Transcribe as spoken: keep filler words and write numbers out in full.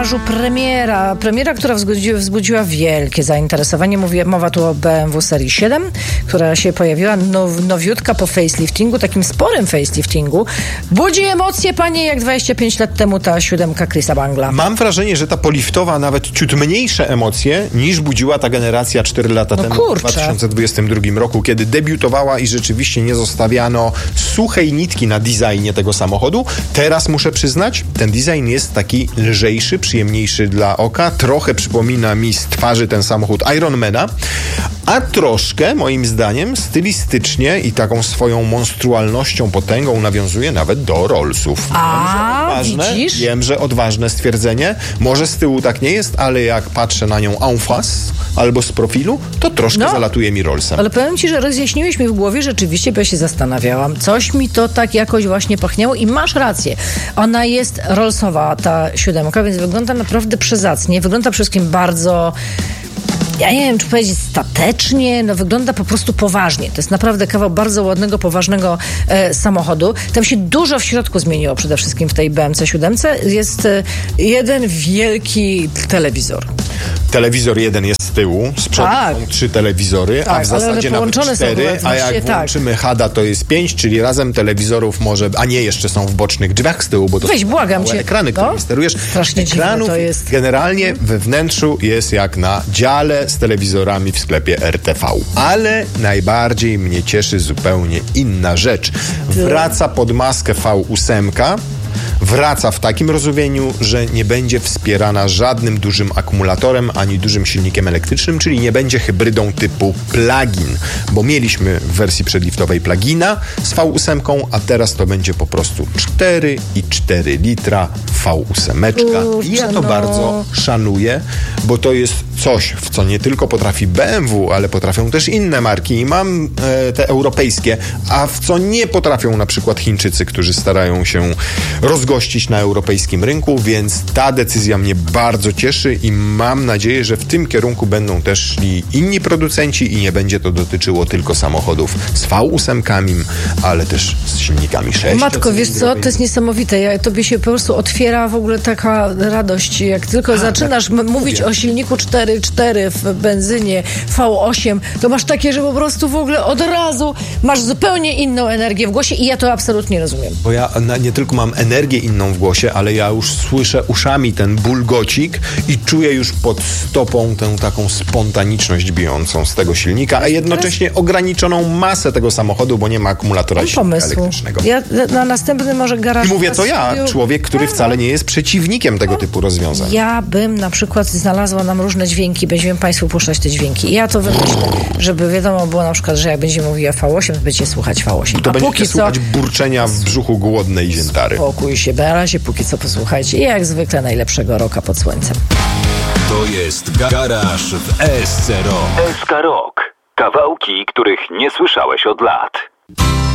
garażu premiera. Premiera, która wzbudziła, wzbudziła wielkie zainteresowanie. Mówię, mowa tu o B M W serii siedem, która się pojawiła now, nowiutka po faceliftingu, takim sporym faceliftingu. Budzi emocje, panie, jak dwadzieścia pięć lat temu ta siódemka Chrisa Bangla. Mam wrażenie, że ta poliftowa nawet ciut mniejsze emocje niż budziła ta generacja cztery lata no temu, kurczę. w dwa tysiące dwudziestym drugim roku, kiedy debiutowała i rzeczywiście nie zostawiano suchej nitki na designie tego samochodu. Teraz muszę przyznać, ten design jest taki lżejszy, przyjemniejszy dla oka. Trochę przypomina mi z twarzy ten samochód Ironmana, a troszkę, moim zdaniem, stylistycznie i taką swoją monstrualnością, potęgą nawiązuje nawet do Rollsów. A, odważne, widzisz? Wiem, że odważne stwierdzenie. Może z tyłu tak nie jest, ale jak patrzę na nią en face albo z profilu, to troszkę no, zalatuje mi Rollsem. Ale powiem ci, że rozjaśniłeś mi w głowie rzeczywiście, bo ja się zastanawiałam. Coś mi to tak jakoś właśnie pachniało i masz rację. Ona jest Rollsowa, ta siódemka, więc wygląda naprawdę przezacnie. Wygląda przede wszystkim bardzo... Ja nie wiem, czy powiedzieć statecznie, no wygląda po prostu poważnie. To jest naprawdę kawał bardzo ładnego, poważnego e, samochodu. Tam się dużo w środku zmieniło przede wszystkim w tej B M C siedem. Jest e, jeden wielki telewizor. Telewizor jeden jest z tyłu, z przodu tak. są trzy telewizory, tak, a w zasadzie nawet cztery, a jak włączymy tak. Hada, to jest pięć, czyli razem telewizorów może, a nie, jeszcze są w bocznych drzwiach z tyłu, bo to Weź, są błagam cię. ekrany, no? którymi sterujesz. Strasznie Ekranów to jest. Generalnie we wnętrzu jest jak na dziale z telewizorami w sklepie R T V. Ale najbardziej mnie cieszy zupełnie inna rzecz. Wraca pod maskę V osiem. Wraca w takim rozumieniu, że nie będzie wspierana żadnym dużym akumulatorem ani dużym silnikiem elektrycznym, czyli nie będzie hybrydą typu plug-in, bo mieliśmy w wersji przedliftowej plug-ina z V osiem, a teraz to będzie po prostu cztery i cztery litra V osiem. I ja to no. bardzo szanuję, bo to jest coś, w co nie tylko potrafi B M W, ale potrafią też inne marki i mam e, te europejskie, a w co nie potrafią na przykład Chińczycy, którzy starają się rozgościć na europejskim rynku, więc ta decyzja mnie bardzo cieszy i mam nadzieję, że w tym kierunku będą też szli inni producenci i nie będzie to dotyczyło tylko samochodów z V osiem, ale też z silnikami sześć. Matko, wiesz co, to jest niesamowite. Ja, tobie się po prostu otwiera w ogóle taka radość. Jak tylko a, zaczynasz tak, m- mówić mówię. o silniku cztery cztery w benzynie V osiem, to masz takie, że po prostu w ogóle od razu masz zupełnie inną energię w głosie i ja to absolutnie rozumiem. Bo ja na, nie tylko mam energię inną w głosie, ale ja już słyszę uszami ten bulgocik i czuję już pod stopą tę taką spontaniczność bijącą z tego silnika, a jednocześnie ograniczoną masę tego samochodu, bo nie ma akumulatora silnika pomysłu. elektrycznego. Ja na następny może garaż... I mówię to ja, człowiek, który wcale nie jest przeciwnikiem tego typu rozwiązań. Ja bym na przykład znalazła nam różne dźwięki, będziemy Państwu puszczać te dźwięki. I ja to wymyślę, żeby wiadomo było na przykład, że jak będziemy mówiła V osiem, to będziecie słuchać V osiem. To a będziecie póki słuchać co... burczenia w brzuchu głodnej ziętary. Spokój się, na razie póki co posłuchajcie. I jak zwykle najlepszego rocka pod słońcem. To jest Garaż w S C Rock. S K Rock. Kawałki, których nie słyszałeś od lat.